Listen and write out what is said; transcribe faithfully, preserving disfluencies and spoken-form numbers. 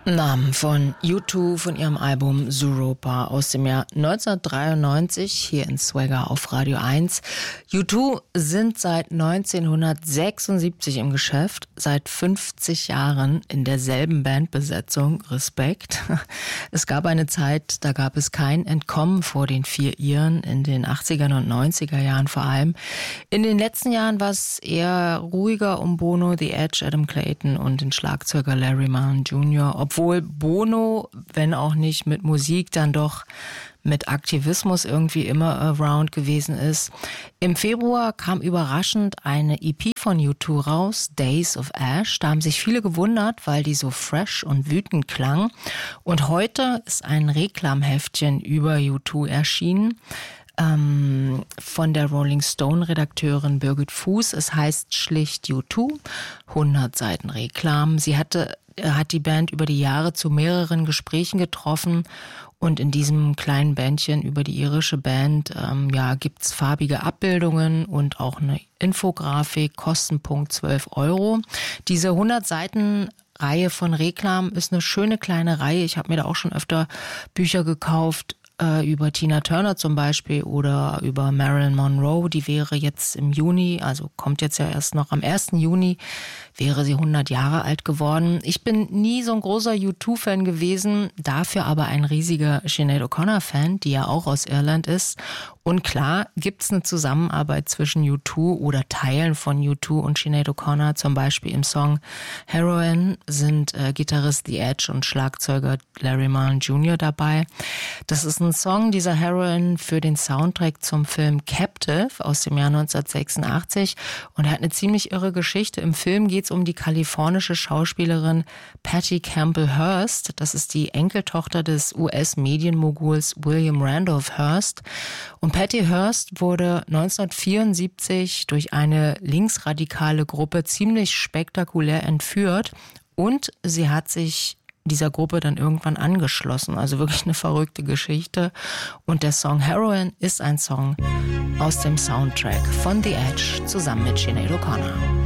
Namen von U zwei von ihrem Album Zooropa aus dem Jahr neunzehnhundertdreiundneunzig hier in Swagger auf Radio eins. U zwei sind seit neunzehnhundertsechsundsiebzig im Geschäft, seit fünfzig Jahren in derselben Bandbesetzung. Respekt. Es gab eine Zeit, da gab es kein Entkommen vor den vier Iren, in den achtzigern und neunziger Jahren vor allem. In den letzten Jahren war es eher ruhiger um Bono, The Edge, Adam Clayton und den Schlagzeuger Larry Marr Junior Obwohl Bono, wenn auch nicht mit Musik, dann doch mit Aktivismus irgendwie immer around gewesen ist. Im Februar kam überraschend eine E P von U zwei raus, Days of Ash. Da haben sich viele gewundert, weil die so fresh und wütend klang. Und heute ist ein Reklamheftchen über U zwei erschienen. Ähm, von der Rolling Stone Redakteurin Birgit Fuß. Es heißt schlicht U zwei, hundert Seiten Reklam. Sie hatte hat die Band über die Jahre zu mehreren Gesprächen getroffen und in diesem kleinen Bändchen über die irische Band ähm, ja, gibt's farbige Abbildungen und auch eine Infografik, Kostenpunkt zwölf Euro. Diese hundert Seiten Reihe von Reklam ist eine schöne kleine Reihe. Ich habe mir da auch schon öfter Bücher gekauft, über Tina Turner zum Beispiel oder über Marilyn Monroe, die wäre jetzt im Juni, also kommt jetzt ja erst noch am ersten Juni, wäre sie hundert Jahre alt geworden. Ich bin nie so ein großer U zwei Fan gewesen, dafür aber ein riesiger Sinead O'Connor-Fan, die ja auch aus Irland ist. Und klar gibt's eine Zusammenarbeit zwischen U zwei oder Teilen von U zwei und Sinead O'Connor, zum Beispiel im Song Heroin sind äh, Gitarrist The Edge und Schlagzeuger Larry Marr Junior dabei. Das ist ein Song, dieser Heroin, für den Soundtrack zum Film Captive aus dem Jahr neunzehnhundertsechsundachtzig und er hat eine ziemlich irre Geschichte. Im Film geht es um die kalifornische Schauspielerin Patty Campbell Hearst. Das ist die Enkeltochter des U S-Medienmoguls William Randolph Hearst. Und Patty Hearst wurde neunzehnhundertvierundsiebzig durch eine linksradikale Gruppe ziemlich spektakulär entführt und sie hat sich dieser Gruppe dann irgendwann angeschlossen. Also wirklich eine verrückte Geschichte. Und der Song Heroin ist ein Song aus dem Soundtrack von The Edge zusammen mit Sinead O'Connor.